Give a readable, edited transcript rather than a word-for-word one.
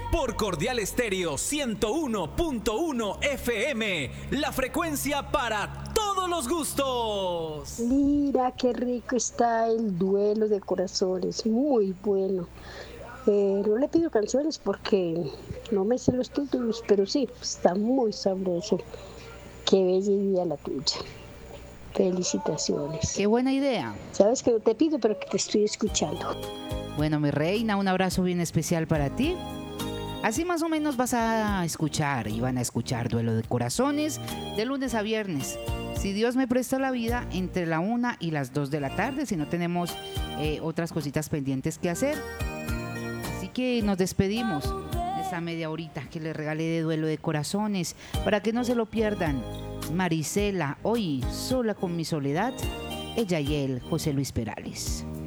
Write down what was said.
por Cordial Estéreo 101.1 FM, la frecuencia para todos los gustos. Mira qué rico está el duelo de corazones, muy bueno. No le pido canciones porque no me sé los títulos, pero sí, está muy sabroso. Qué bella idea la tuya. Felicitaciones. Qué buena idea. Sabes que no te pido, pero que te estoy escuchando. Bueno, mi reina, un abrazo bien especial para ti. Así más o menos vas a escuchar y van a escuchar Duelo de Corazones de lunes a viernes. Si Dios me presta la vida, entre la 1 y las 2 de la tarde, si no tenemos otras cositas pendientes que hacer. Así que nos despedimos de esa media horita que les regalé de Duelo de Corazones para que no se lo pierdan. Marisela, hoy sola con mi soledad, ella y él, José Luis Perales.